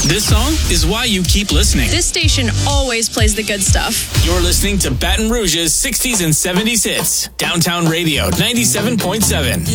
This song is why you keep listening. This station always plays the good stuff. You're listening to Baton Rouge's 60s and 70s hits. Downtown Radio 97.7.